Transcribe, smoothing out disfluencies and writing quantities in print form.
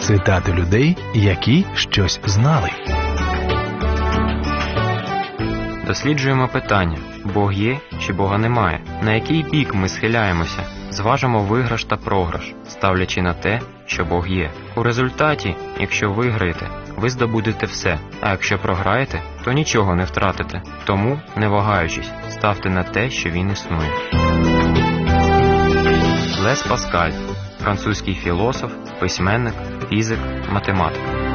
Цитати людей, які щось знали. Досліджуємо питання: Бог є чи Бога немає? На який бік ми схиляємося? Зважимо виграш та програш, ставлячи на те, що Бог є. У результаті, якщо виграєте, ви здобудете все, а якщо програєте, то нічого не втратите. Тому, не вагаючись, ставте на те, що Він існує. Блез Паскаль – французький філософ, письменник, фізик, математик.